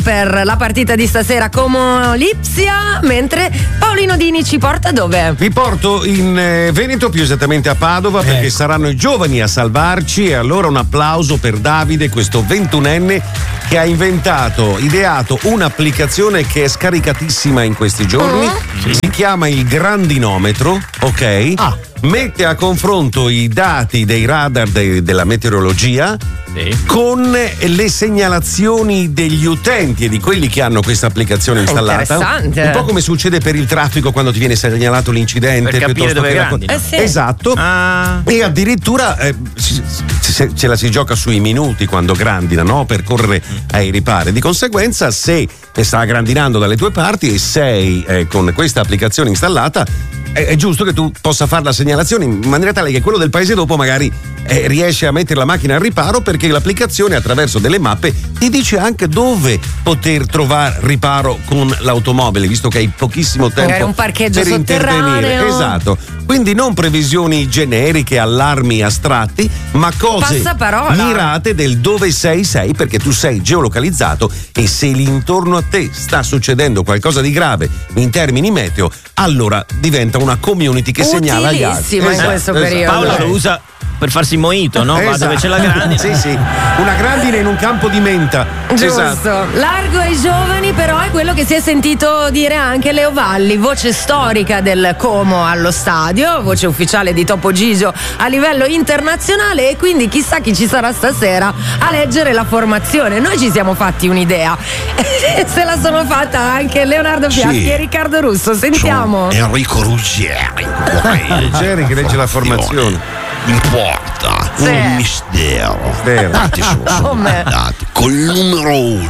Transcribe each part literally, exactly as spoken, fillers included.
per la partita di stasera Como Lipsia, mentre Paolino Dini ci porta dove? Vi porto in eh, Veneto, più esattamente a Padova, perché Ecco. saranno i giovani a salvarci. E allora un applauso per Davide, questo ventunenne che ha inventato, ideato un'applicazione che è scaricatissima in questi giorni. Mm. Si chiama il grandinometro, ok? Ah. Mette a confronto i dati dei radar de- della meteorologia Sì. con le segnalazioni degli utenti e di quelli che hanno questa applicazione installata. Interessante. Un po' come succede per il traffico quando ti viene segnalato l'incidente, Per capire piuttosto dove che la- grandina. Eh sì. Esatto. Ah. E addirittura eh, si- se- ce la si gioca sui minuti quando grandina, no? Per correre ai ripari. Di conseguenza, se sta grandinando dalle tue parti e sei eh, con questa applicazione installata, è, è giusto che tu possa fare la segnalazione in maniera tale che quello del paese dopo magari eh, riesce a mettere la macchina al riparo, perché l'applicazione attraverso delle mappe ti dice anche dove poter trovare riparo con l'automobile, visto che hai pochissimo tempo Magari un parcheggio per sotterraneo. intervenire. Esatto. Quindi non previsioni generiche, allarmi astratti, ma cose Passaparola. mirate del dove sei sei, perché tu sei geolocalizzato e se lì intorno a te sta succedendo qualcosa di grave in termini meteo, allora diventa una community che segnala agli altri. Utilissima in questo periodo. Paolo lo usa per farsi mojito, no? Va Esatto. dove c'è la grandine. Sì, sì. Una grandine in un campo di menta. Giusto. Esatto. Largo ai giovani, però è quello che si è sentito dire anche Leo Valli, voce storica del Como allo stadio, voce ufficiale di Topo Gigio a livello internazionale, e quindi chissà chi ci sarà stasera a leggere la formazione. Noi ci siamo fatti un'idea se la sono fatta anche Leonardo Fiaschi Sì. e Riccardo Russo. Sentiamo. Enrico Ruggeri. Ruggeri che legge la formazione. In porta, Sì. un mistero. Mistero. Dati sono Come? dati. Col numero uno,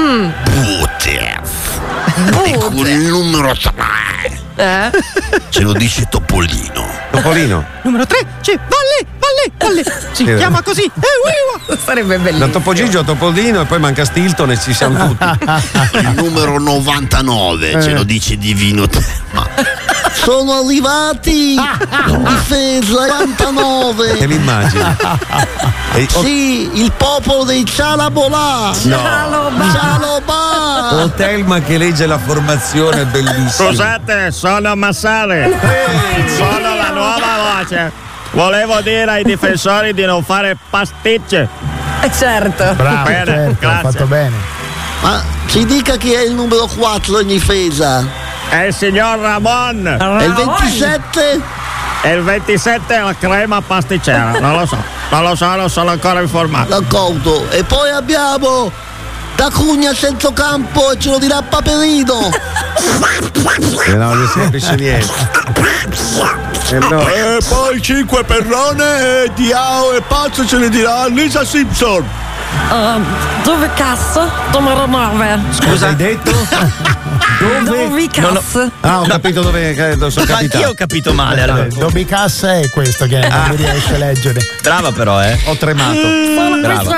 Butef. E con il numero tre, Eh? ce lo dice Topolino. Topolino. Numero tre, c'è Valle, Valle, Valle. Si Sì. chiama così. Eh, uiva. Sarebbe Da bellissimo. Topo Gigio a Topolino e poi manca Stilton e ci siamo tutti. Il numero novantanove, ce lo dice Divino Terma. Sono arrivati in difesa Te novantanove. l'immagini? E- Sì, il popolo dei Cialabolà. Ciao, ba- Cialobà. O Telma che legge la formazione, è bellissimo. Scusate, sono Massale. Sono la nuova voce. Volevo dire ai difensori di non fare pasticce. Eh, certo. Bravo, Bene, certo, hai grazie. fatto bene. Ma ci dica chi è il numero quattro in difesa. È il signor Ramon. E il ventisette? E il ventisette è la crema pasticcera. Non lo so. Non lo so, non sono ancora informato. D'accordo. E poi abbiamo D'Acugna a centrocampo e ce lo dirà Paperino. Eh no, non si capisce niente. Eh no. E poi cinque Perrone e Diao e Pazzo ce ne dirà Lisa Simpson. Uh, dove cazzo? Numero nove. Cosa hai detto? Dove? Dove cazzo? Ah, ho capito dove, eh, dove sono Ma anch'io ho capitato. capito male. Allora. Dobby Cassa è questo che non riesce a leggere. Brava però, eh. Ho tremato. Sono Brava. questo